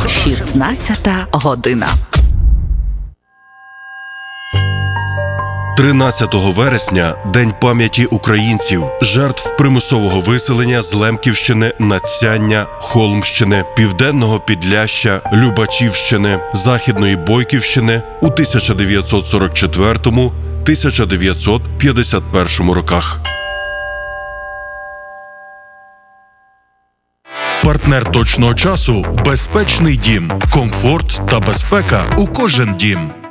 16 година. 13 вересня – День пам'яті українців, жертв примусового виселення з Лемківщини, Надсяння, Холмщини, Південного Підляшшя, Любачівщини, Західної Бойківщини у 1944-1951 роках. Партнер точного часу – безпечний дім. Комфорт та безпека у кожен дім.